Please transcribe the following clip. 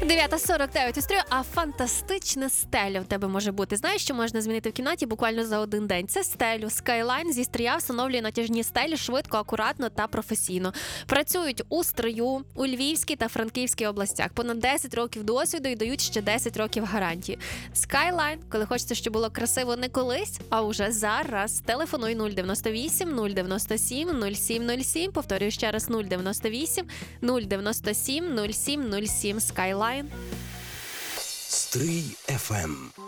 9:49 у стрію, а фантастична стеля в тебе може бути. Знаєш, що можна змінити в кімнаті буквально за один день? Це стелю. Skyline зі стрия встановлює натяжні стелі швидко, акуратно та професійно. Працюють у Стрию, у Львівській та Франківській областях. Понад 10 років досвіду і дають ще 10 років гарантії. Skyline, коли хочеться, щоб було красиво не колись, а уже зараз. Телефонуй 098 097 0707. Повторюю ще раз 098 097 0707. Skyline. Стрий FM.